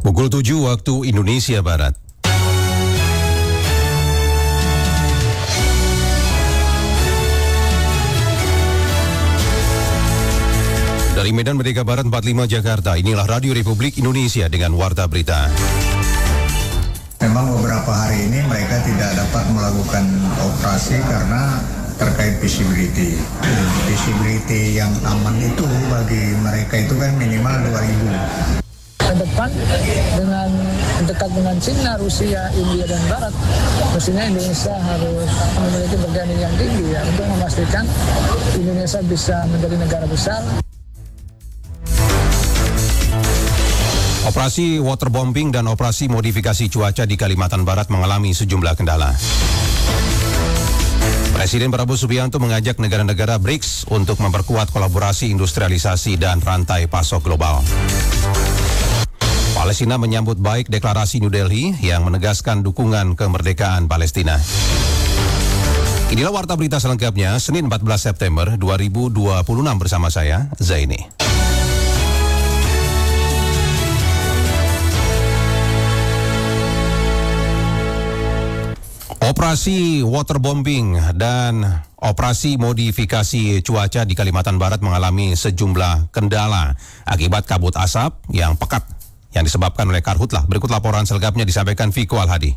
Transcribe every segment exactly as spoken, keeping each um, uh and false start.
Pukul tujuh waktu Indonesia Barat. Dari Medan Merdeka Barat empat puluh lima Jakarta, inilah Radio Republik Indonesia dengan Warta Berita. Memang beberapa hari ini mereka tidak dapat melakukan operasi karena terkait visibility. Visibility yang aman itu bagi mereka itu kan minimal dua ribu. Ke depan dengan dekat dengan Cina, Rusia, India dan Barat, mestinya Indonesia harus memiliki bergaining yang tinggi ya untuk memastikan Indonesia bisa menjadi negara besar. Operasi waterbombing dan operasi modifikasi cuaca di Kalimantan Barat mengalami sejumlah kendala. Presiden Prabowo Subianto mengajak negara-negara B R I C S untuk memperkuat kolaborasi industrialisasi dan rantai pasok global. Palestina menyambut baik deklarasi New Delhi yang menegaskan dukungan kemerdekaan Palestina. Inilah Warta Berita selengkapnya, Senin empat belas September dua ribu dua puluh enam bersama saya, Zaini. Operasi waterbombing dan operasi modifikasi cuaca di Kalimantan Barat mengalami sejumlah kendala akibat kabut asap yang pekat yang disebabkan oleh karhutlah. Berikut laporan selengkapnya disampaikan Viko Alhadi.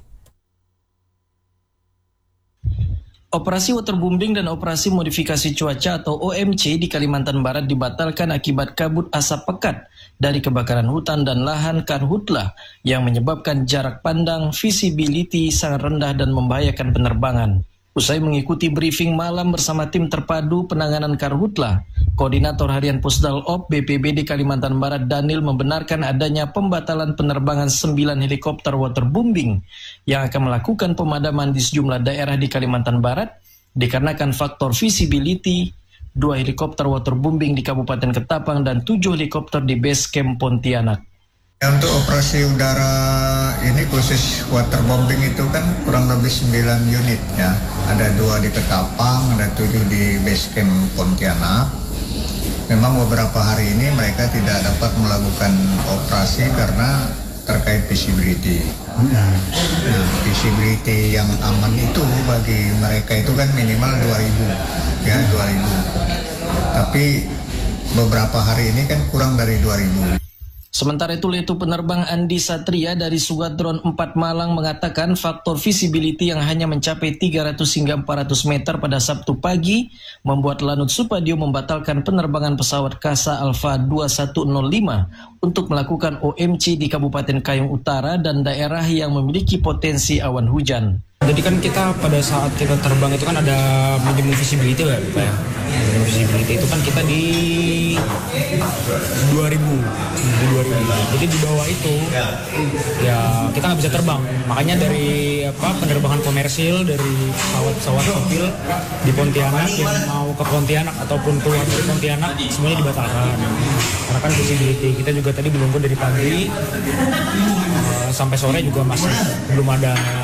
Operasi waterbombing dan operasi modifikasi cuaca atau O M C di Kalimantan Barat dibatalkan akibat kabut asap pekat dari kebakaran hutan dan lahan karhutlah yang menyebabkan jarak pandang visibility sangat rendah dan membahayakan penerbangan. Usai mengikuti briefing malam bersama tim terpadu penanganan karhutlah, Koordinator Harian Pusdal O P B P B D Kalimantan Barat Daniel membenarkan adanya pembatalan penerbangan sembilan helikopter waterbombing yang akan melakukan pemadaman di sejumlah daerah di Kalimantan Barat dikarenakan faktor visibility, dua helikopter waterbombing di Kabupaten Ketapang dan tujuh helikopter di base camp Pontianak. Untuk operasi udara ini khusus waterbombing itu kan kurang lebih sembilan unit ya. Ada dua di Ketapang, ada tujuh di base camp Pontianak. Memang beberapa hari ini mereka tidak dapat melakukan operasi karena terkait visibility. Nah, visibility yang aman itu bagi mereka itu kan minimal dua ribu ya, dua ribu. Tapi beberapa hari ini kan kurang dari dua ribu. Sementara itu, Letu Penerbang Andi Satria dari Squadron empat Malang mengatakan faktor visibility yang hanya mencapai tiga ratus hingga empat ratus meter pada Sabtu pagi membuat Lanut Supadio membatalkan penerbangan pesawat Kasa Alfa dua satu nol lima untuk melakukan O M C di Kabupaten Kayong Utara dan daerah yang memiliki potensi awan hujan. Jadi kan kita pada saat kita terbang itu kan ada minimum visibility ya, Pak ya. Minimum visibility itu kan kita di dua ribu, di dua ribu. Jadi di bawah itu ya kita nggak bisa terbang. Makanya dari apa penerbangan komersil dari pesawat-pesawat sipil di Pontianak yang mau ke Pontianak ataupun keluar dari Pontianak semuanya dibatalkan. Karena kan visibility kita juga tadi menunggu dari pagi uh, sampai sore juga masih belum ada